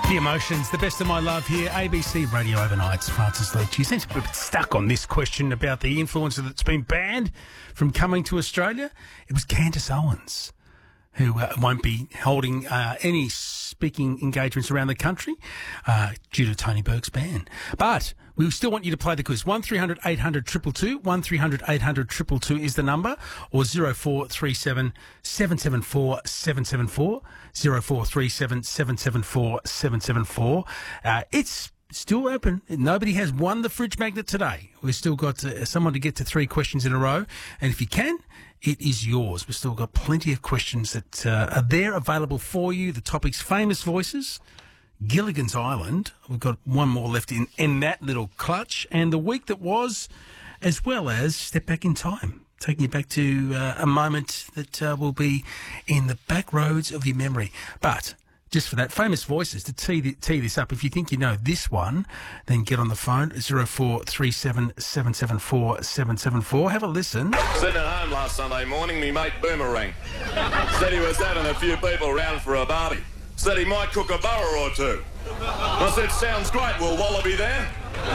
The Emotions, the best of my love here, ABC Radio Overnights. Francis Leach. You seem to be a bit stuck on this question about the influencer that's been banned from coming to Australia. It was Candace Owens, who won't be holding any speaking engagements around the country due to Tony Burke's ban. But we still want you to play the quiz. 1300 800 222, 1300 800 222 is the number, or 0437 774 774, 0437 774 774. It's still open. Nobody has won the fridge magnet today. We've still got someone to get to 3 questions in a row. And if you can, it is yours. We've still got plenty of questions that are there available for you. The topic's famous voices, Gilligan's Island. We've got one more left in that little clutch. And the week that was, as well as Step Back in Time, taking you back to a moment that will be in the back roads of your memory. But just for that, famous voices, to tee this up, if you think you know this one, then get on the phone, 0437 774 774. Have a listen. Sitting at home last Sunday morning, me mate Boomerang said he was having a few people round for a barbie. Said he might cook a burger or two. I said, sounds great, will Wallaby there?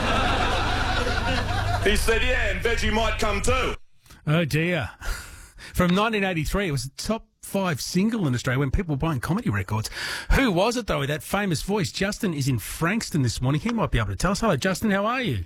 He said, yeah, and Veggie might come too. Oh dear. From 1983, it was the top 5 single in Australia when people were buying comedy records. Who was it, though, that famous voice? Justin is in Frankston this morning. He might be able to tell us. Hello, Justin. How are you?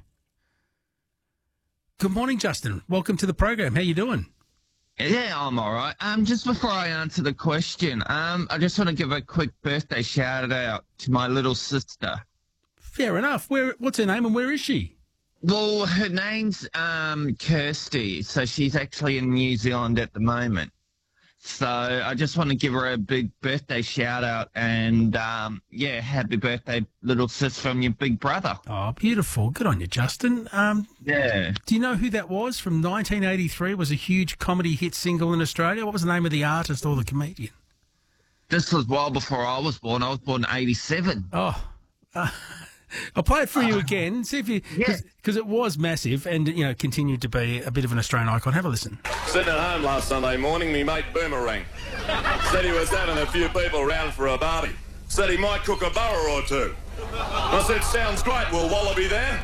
Good morning, Justin. Welcome to the program. How you doing? Yeah, I'm all right. Just before I answer the question, I just want to give a quick birthday shout-out to my little sister. Fair enough. What's her name and where is she? Well, her name's Kirsty, so she's actually in New Zealand at the moment. So I just want to give her a big birthday shout-out and, happy birthday, little sis from your big brother. Oh, beautiful. Good on you, Justin. Yeah. Do you know who that was from 1983? It was a huge comedy hit single in Australia. What was the name of the artist or the comedian? This was well before I was born. I was born in 87. Oh, I'll play it for you again, see if you, because it was massive and, continued to be a bit of an Australian icon. Have a listen. Sitting at home last Sunday morning, me mate Boomerang said he was having a few people round for a barbie. Said he might cook a burger or two. I said, sounds great, will Wallaby there?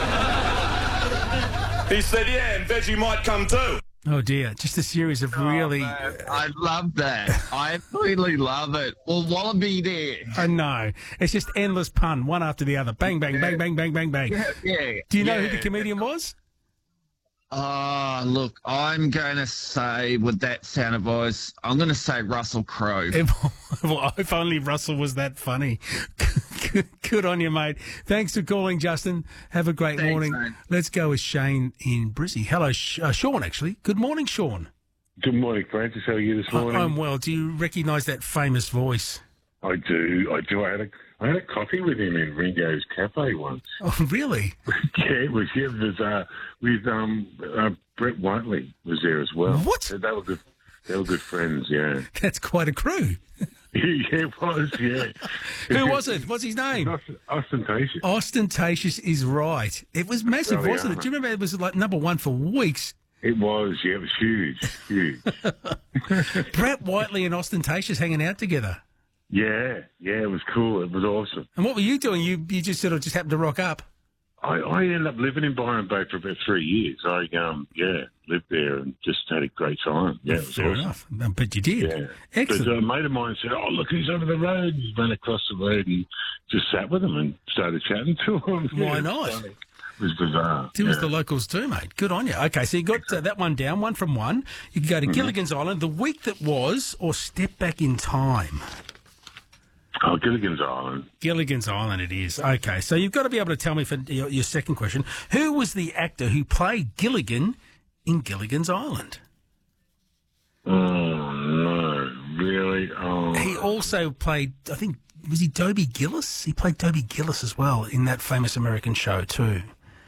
He said, yeah, and Veggie might come too. Oh, dear. Just a series of really... I love that. I absolutely love it. Well, Wallaby there. I know. It's just endless pun, one after the other. Bang, bang, bang, bang, bang, bang, bang. Yeah. Do you know who the comedian was? Look, I'm going to say, with that sound of voice, I'm going to say Russell Crowe. Well, if only Russell was that funny. Good on you, mate. Thanks for calling, Justin. Have a great morning. Mate. Let's go with Shane in Brizzy. Hello, Sean, actually. Good morning, Sean. Good morning, Francis. How are you this morning? I'm well. Do you recognise that famous voice? I do. I had a coffee with him in Ringo's Cafe once. Oh, really? It was with Brett Whiteley was there as well. What? They were good. They were good friends. Yeah. That's quite a crew. Yeah, it was. Yeah. Who was it? What's his name? Ostentatious. Ostentatious is right. It was massive, wasn't it? Do you remember it was like number 1 for weeks? It was. Yeah, it was huge. Brett Whiteley and Ostentatious hanging out together. Yeah, it was cool. It was awesome. And what were you doing? You just sort of just happened to rock up. I ended up living in Byron Bay for about 3 years. I lived there and just had a great time. Yeah, it was Fair awesome. enough. But you did. Yeah. Excellent. But a mate of mine said, "Oh, look, he's over the road." He ran across the road and just sat with him and started chatting to him. Why not? It was bizarre. It was the locals too, mate. Good on you. Okay, so you got that one down, 1 from 1. You can go to Gilligan's Island, the week that was, or Step Back in Time. Oh, Gilligan's Island. Gilligan's Island it is. Okay, so you've got to be able to tell me for your second question, who was the actor who played Gilligan in Gilligan's Island? Oh, no. Really? Oh. He also played, I think, was he Dobie Gillis? He played Dobie Gillis as well in that famous American show too.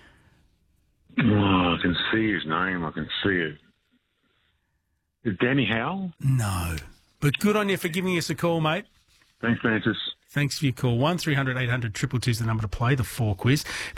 Oh, I can see his name. I can see it. Is Danny Howell? No. But good on you for giving us a call, mate. Thanks, Francis. Thanks for your call. 1300 800 222 is the number to play the 4 quiz.